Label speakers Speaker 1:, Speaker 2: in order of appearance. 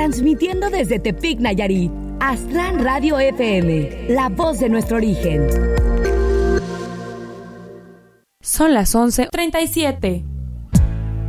Speaker 1: Transmitiendo desde Tepic, Nayarit. Aztlán Radio FM, la voz de nuestro origen.
Speaker 2: Son las 11:37.